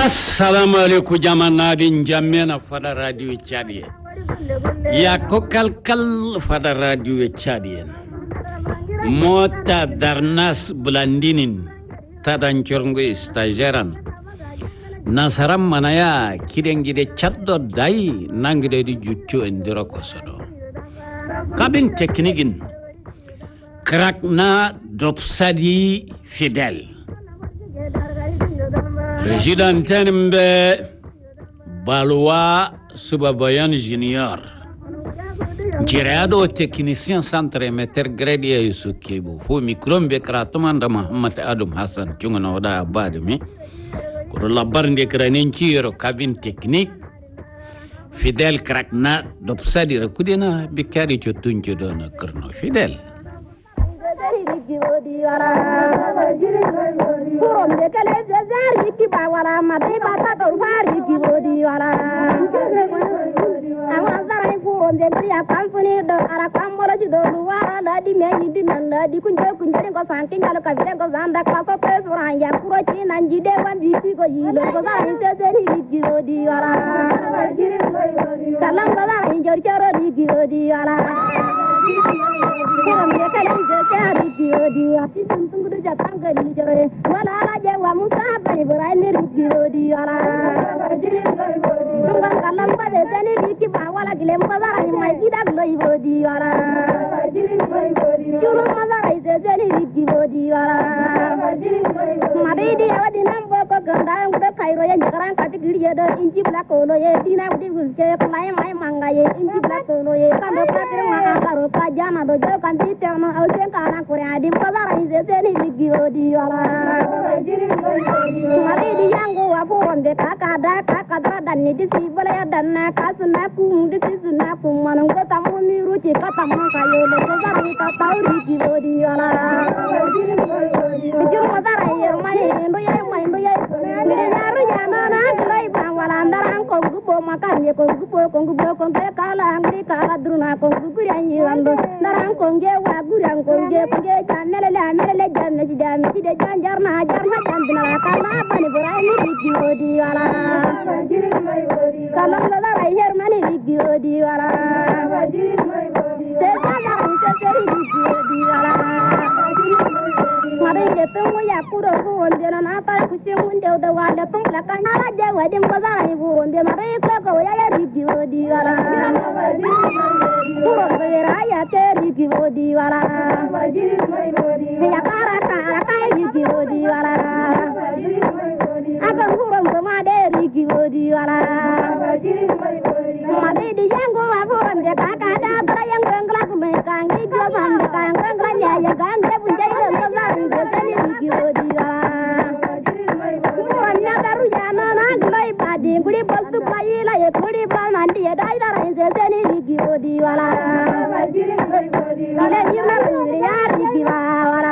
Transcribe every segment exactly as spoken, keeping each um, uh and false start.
Assalamu alaikum jamanadin jamena fada radio Chadien. Ya ko kalkal fada radio Chadien. Mota darnas bulandinin tadan chorngo stagiaran. Nasaram manaya kidengide chatdo dai nangide di jutcho endiro kosodo. Kabin teknikin krakna dopsadi fidel. Resident Tenimbe Balwa Subabayan Junior Girado technicien centre meter gradia Yusukibu Fu Mikrombe Kratumanda Muhammad Adam Hassan Chungana Oda Abadmi Kurula Barnde Kraninchiro cabin technique Fidel Krakna Dopsadi Rakudina Bikari Chotuncho Dona Kurno Fidel Puron de kale zari ki bawala mate bata to fari ki bodi wala awan zara puron de kriya kansuni do ara kamoro ji do wala la di me yidi nan la di kunjo kunjo ko sanki nyalo ka vile ko zanda ka so pesuran ya puro chi nan ji de wan bi ti ko yilo ko zara se zeri ki bodi wala kalam ko zara jor joro ki bodi wala puron de kale zari ki bodi wala tungu ja tanga ni jore wala la je wa musa bani burai ni ri odi ala tunga kalam ba de tani ri ba wala gilem ba zara ni mai gida gloi odi ala churu ma zara ide tani ri odi ala mari di awadi nam bo ko ganda ngda khairo ye jakaran kati giri ye do inji black ono ye dina udi guske play mai manga ye inji black ono ye kando patir ma karo pa jana do jo kan ti terno au sen kana kore adi ba zara ide tani ri odi ala mari di yango wa puron de kaka da kaka da dan ni di sibala ya dan na kasuna kum di sisuna kum manung ko tamu ni ruci katamu kayo le ko zari ta tauri di odi ala juru mazara ye mai ndo ye mai ndo ye ngire yaru ya na na glai bang wala ndarang ko gubo makan ye ko gubo ko gubo ko ke kala ngri kala druna ko guri ayi rando ndarang ko nge wa gurang ko nge ko nge janele la mele janne ji janne ji de janjar na jar ma jandina kala bani burai ni di odi ala kalam la rai her mani di odi ala se kala se seri di odi ala mari de tungu ya kuro buron de na ta ku se mun de da wala tung la kan ala je wa dim ko zara ni buron de mari ko ko ya ya di odi ala buron de ra ya te di odi ala ya kara kara kai di odi ala aga buron ko ma de di odi ala mari di yango wa buron de ka ka da tra yang gangla ku me kang di go san de kang gangla ya ya gang de pun jai de ko zara ni de ni di odi ala buron ya daru ya na na glai ba de guri bol tu pai la ye guri ba nan di da da ra de ni di odi ala ile ni na ya di wa ala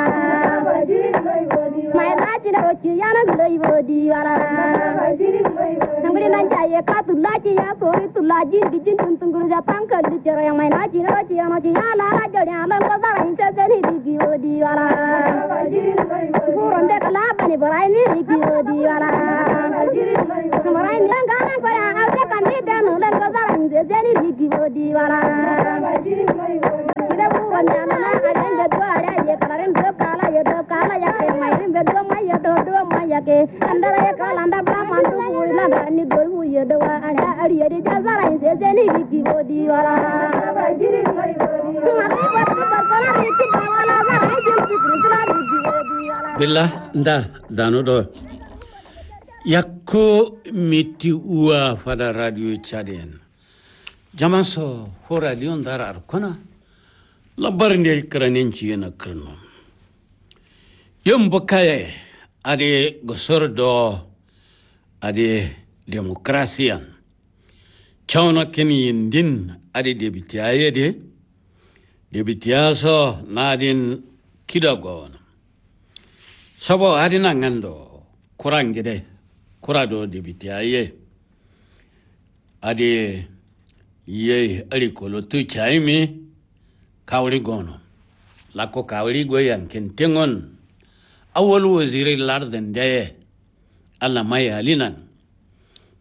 mai na ji na ro chi ya na glai odi ala ngri na jaye ka tu la ji ya so ri tu la ji di jin tun tun guru ja tang ka di jere mai na ji ro ji ya no ji ya la la jo ya la ko zara in se ni di odi ala buron de kala bani borai ni di odi ala borai ni ga na ko ya au de kan ni de no le ko zara in se ni di odi ala ida buron ya na ga den de do ara ye kala ren do kala ye do kala ya ke mai ren do mai ye do do mai ya ke andara ye kala anda ba man du na da ni do ye do ara ari ye de zara in se ni di odi ala bajiri mai odi ma ni ba ko ba la ni ti ba wala zara ai je ti kula di odi ala billah nda dano do yakko miti uwa fada radio Chadien jaman so ho radio ndara arkona labar ne kranin ci yana krno yumbo kaye ade gosordo ade demokrasiyan chawna keni din ade debitiaye de debitiaso nadin kidagona sabo adina ngando kurangide kurado debitiaye ade ye alikolo tu chaimi kawri gono lako kawri goyan kentengon awol waziri larden de alla mai alinan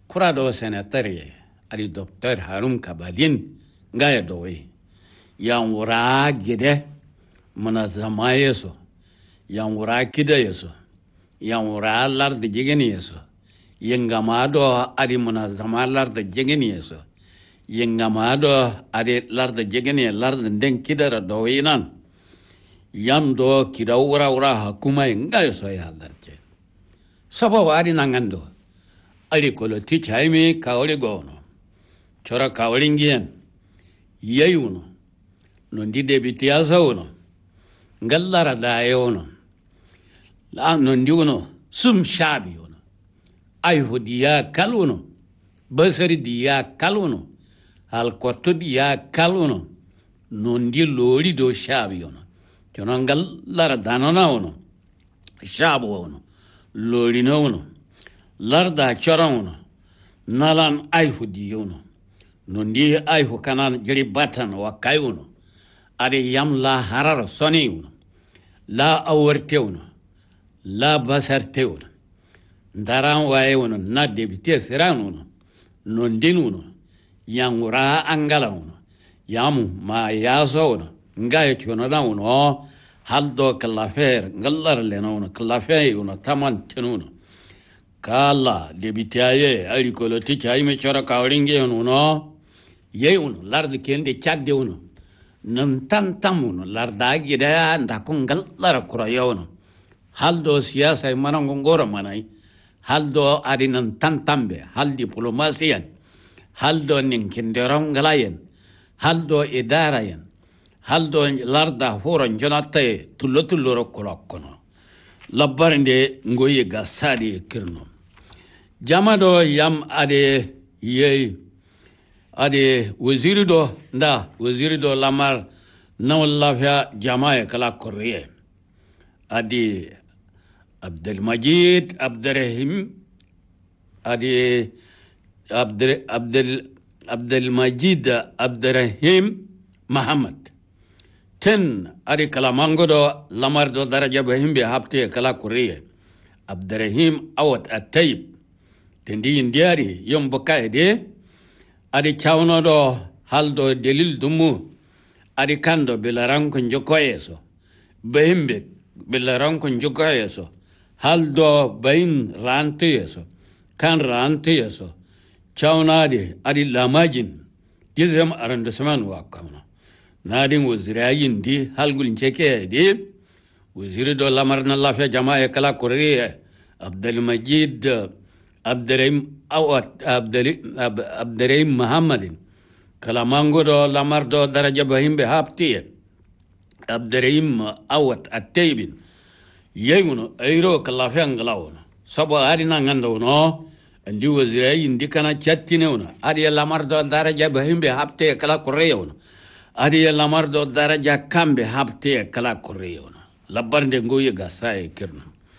kurado senatari ari docteur Harum Kabalin ngaya dowe yan wura gide munazama yeso yan wura kida yeso yan wura lar da jigeni yeso yengama do ari munazama lar da jigeni yeso yengama do ari lar da jigeni lar da den kidara dowe nan yam do kida wura wura hakuma ngaya so ya darje sabo ari nangando ari kolo ti chaimi kaole gono chora kaolingien yeyuno nondi debiti asauno ngallara dayono la nondi uno sum shabi uno ayho diya kaluno basari diya kaluno al korto diya kaluno nondi lori do shabi uno chono ngallara danona uno shabu uno lori no uno larda chora uno nalan ayho diya uno nondi ayho kanan jiri batan wa kayuno are yam la harar soni uno la awarte uno la basarte uno ndaran waye uno na debite seran uno nondin uno yangura angala uno yamu ma yaso uno ngaye chono da uno haldo kalafer ngallar lena uno kalafer uno taman tinuno kala debite aye ari koloti chai me chora kawringe uno ye uno lardi kende chadde uno nan tantam uno larda gida ndakon gallara kurayo uno haldo siyasa manango ngora manai haldo ari nan tantambe hal diplomasiyan haldo nin kinderam galayen haldo idarayen haldo larda horon jonate tullo tullo kolokkono labbarinde ngoye gasari kirno jamado yam ade ye ade waziri do nda waziri do lamar na lafiya jama'a kala korriye ade Abdul Majid Abdurrahim ade Abdul Abdul Abdul Majid Abdurrahim Muhammad ten ade kala mangodo lamar do daraja bahimbe hapte kala korriye Abdurrahim awat at-tayyib tendi indiari yom bakaide adi chawno do haldo delil dumu adi kando bilaran kun jokoyeso behimbe bilaran kun jokoyeso haldo bain ranteyeso kan ranteyeso chawnade adi lamajin gizem arrondissement wa kamno nadin wazirayin di halgul cheke di waziri do lamarna lafiya jama'a kala korriye Abdul Majid Abdurrahim awat Abdurrahim Muhammadin kalamango do lamar do daraja bahimbe haptiye Abdurrahim awat at-taybin yemuno ayro kalafian galawono sabo ari nangando no andi wazirai indi kana chattine ono ari lamar do daraja bahimbe haptiye kala korreyono ari lamar do daraja kambe haptiye kala korreyono labbarde ngoye gasaye kirno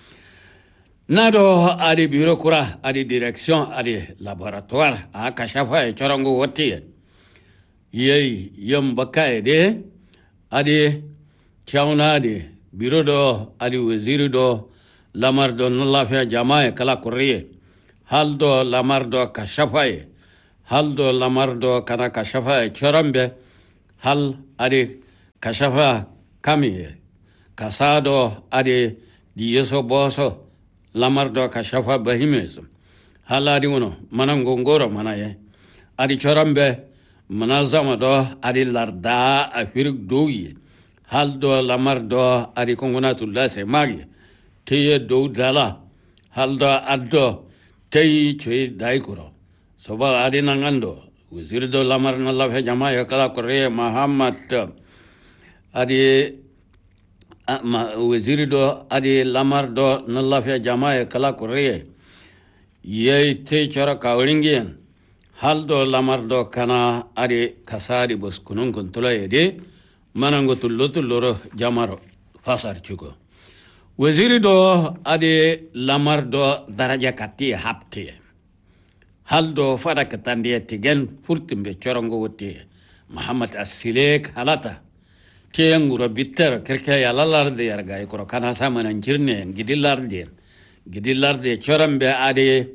nado adi bureau kura adi direction adi laboratoire a kashafa e chorango wotiye yey yom bakaye de adi chawna de bureau do adi waziri do lamar do nalafiya jama'a kala korriye haldo lamar do kashafa e haldo lamar do kana kashafa e chorambe hal adi kashafa kami kasado adi diyeso boso lamar do kashafa bahimeso haladi uno manango ngoro manaye adi chorambe manazama do adi larda afirik doye haldo lamar do adi kongonatullah se magi teye do dala haldo addo tey choy daikuro soba adi nangando wazir do lamar nallah jama'a kala korre Muhammad adi waziri do adi lamar do nalafiya jama'a kala korriye yey te chora kawlingien haldo lamar do kana adi kasari boskunun kuntola yede manango tullo tulloro jamaro fasar chuko waziri do adi lamar do daraja kati hapte haldo fada katandiye tigen furtimbe chorango wote Muhammad as-Silek halata Kenguro bitter kerke yalalar de yarga ikoro kana sama nan jirne gidillar de gidillar de chorambe ade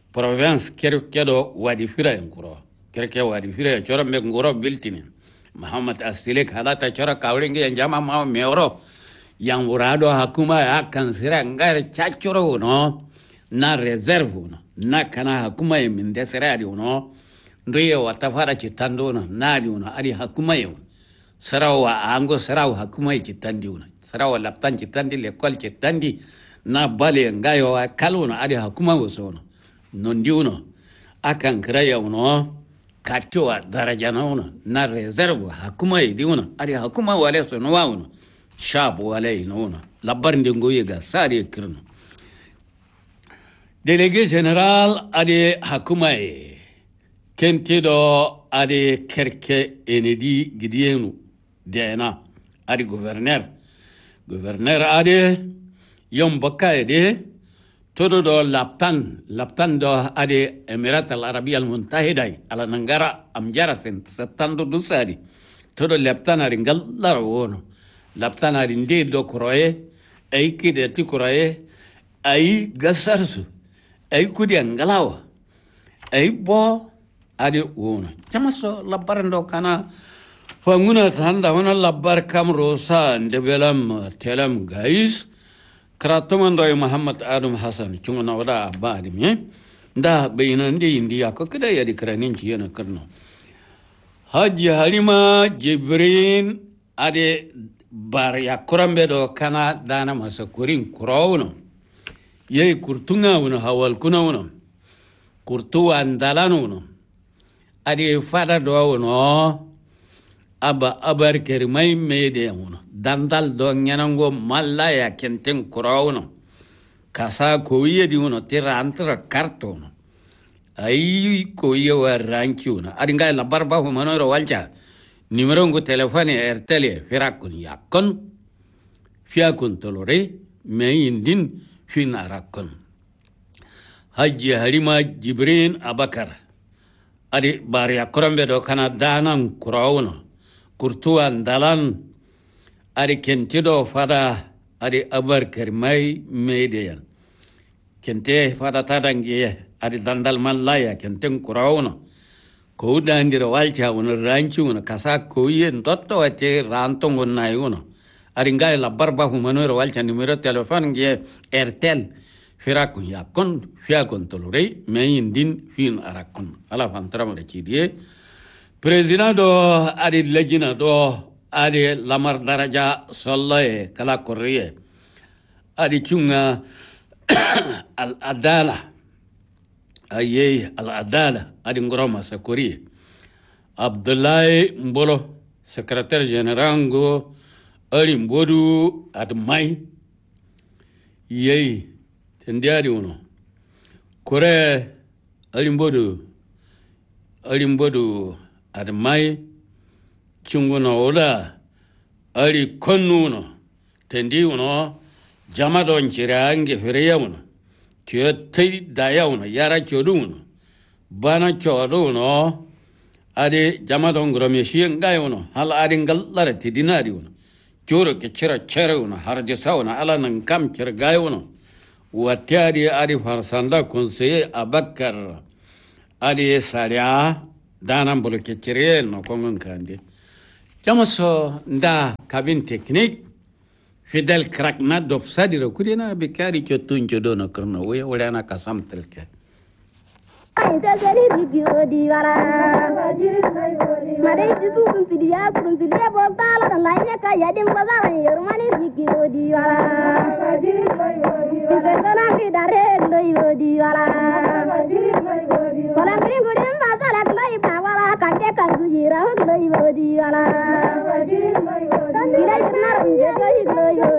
province kerkedo wadi fira en kuro kerke wadi fira chora me ngoro biltini Muhammad Asilik halata chora kawringe jama ma meoro yang urado hakuma akan sira ngar chachoro no na reserve no na kana hakuma min desirari no ndiye watafara chitando no nadi no ari hakuma yo sarawa ango sarawa hakuma chitandi no sarawa laptan chitandi lekol chitandi na bale ngayo kaluna ari hakuma wosono non diuno akan kraya no katoa daraja no na reserve hakuma diuno ari hakuma wale so no wauno shabu wale no labar ndingo yega sari kirno délégué général ade hakuma kentido ade kerke enedi gidienu dena ade gouverneur gouverneur ade yom bakay de todo do laptan laptan do ade emirat al arabia al muntahida ala nangara amjara sen satando dusari todo laptan ari ngallar wono laptan ari ndi do kroye ay kide ti kroye ay gasarsu ay kudi ngalawa ay bo ade wono jamaso labarando kana fanguna thanda wana labar kamrosa ndebelam telam guys Keratuman doy Muhammad Adam Hassan cungana wada abadi me nda bayina ndi india ko kada ya dikranin ci yana karno Haji Halima Jibrin ade bar ya kurambe do kana dana masa kurin kurawno yey kurtunga wono hawal kuna wono kurtu andalano wono ade fada do wono aba abar kermai mede wono dandal do nyanango malla ya kenten kurawno kasa koye di wono tirantra kartono ay koye waranki wono adi ngai la barba ho manoro walcha numero ngo telefone airtel firakun yakon fiakun tolore me indin finarakon Haji Halima Jibrin Abakar adi bar ya kurambe do kana danan kurawno kurtuan dalan ari kentido fada ari abar kermai medeyan kente fada tadangi ari dandal mallaya kenten kurawno ko dandira walcha wono ranchu wono kasa koyen dotto ate rantong wonnay wono ari ngai la barba hu manoro walcha numero telephone nge airtel firakun yakon fiakon tolore meyin din fin arakon ala fantram re chidie President do adi legina do adi lamar daraja sallaye kala korriye adi chunga al adala aye al adala adi ngoroma sakori Abdullahi Mbolo secrétaire général go ali mbodu admai yey tendiari uno kore ali mbodu ali mbodu admai chunguna ola ali konnuno tendi uno jamado nchirange fereya uno chete daya uno yara chodu uno bana chodu uno ade jamado ngromeshi ngai uno hal ade ngallare tidinari uno choro ke chira chera uno harje sauna ala nan kam chira gai uno watari ade farsanda conseiller Abakar ade saria danan bolo kecere no kongon kande jamaso nda cabine technique fidel crack na dof sadira kudina be kari ko tunjo do no korno we wala kasam telke ay tazari video di wala mare jitu kunti dia kunti dia bolta la laine ka yadim bazar yormani video di wala dana ki dare do di wala kolam ringu dem bazar lai wala kande kan gujira do di wala